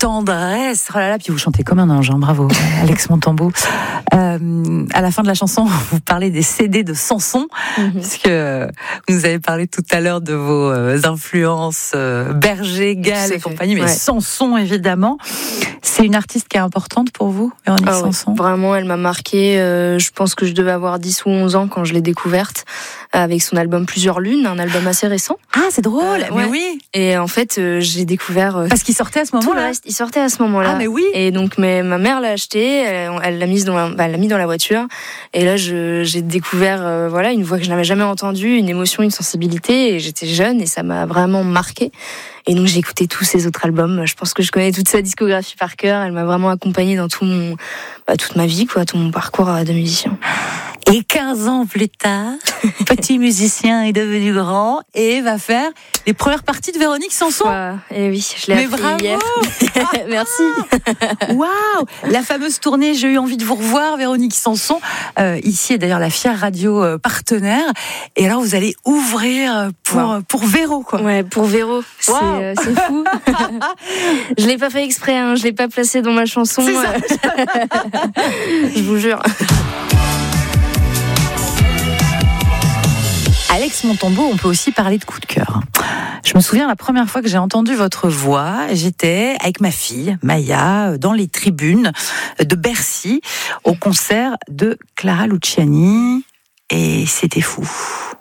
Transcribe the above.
tendresse. Oh là là, puis vous chantez comme un ange, hein, bravo, Alex Montembeault. À la fin de la chanson, vous parlez des CD de Sanson, puisque vous nous avez parlé tout à l'heure de vos influences Berger, Gall et compagnie, mais Sanson évidemment. C'est une artiste qui est importante pour vous, Véronique Sanson? Oui, vraiment, elle m'a marquée. Je pense que je devais avoir 10 ou 11 ans quand je l'ai découverte, avec son album Plusieurs Lunes, un album assez récent. Ah, c'est drôle, mais oui. Et en fait, j'ai découvert... Parce qu'il sortait à ce moment-là. Il sortait à ce moment-là. Ah, mais oui. Et donc, ma mère l'a acheté, elle l'a mis dans la voiture. Et là, j'ai découvert, une voix que je n'avais jamais entendue, une émotion, une sensibilité. Et j'étais jeune et ça m'a vraiment marquée. Et donc j'ai écouté tous ses autres albums. Je pense que je connais toute sa discographie par cœur. Elle m'a vraiment accompagnée dans toute ma vie, tout mon parcours de musicien. Et 15 ans plus tard, petit musicien est devenu grand et va faire les premières parties de Véronique Sanson. Et oui, je l'ai appris hier. Merci. Waouh, la fameuse tournée. J'ai eu envie de vous revoir, Véronique Sanson. Ici est d'ailleurs la Fière Radio partenaire. Et alors vous allez ouvrir pour Véro, quoi. Ouais, pour Véro. C'est fou. Je l'ai pas fait exprès. Je l'ai pas placé dans ma chanson. C'est ça. Je vous jure. Alex Montembeault, on peut aussi parler de coup de cœur. Je me souviens la première fois que j'ai entendu votre voix, j'étais avec ma fille, Maya, dans les tribunes de Bercy, au concert de Clara Luciani, et c'était fou.